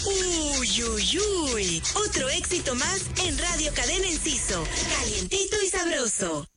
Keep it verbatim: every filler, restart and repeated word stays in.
Uy, uy, uy. Otro éxito más en Radio Cadena Enciso. Calientito y sabroso.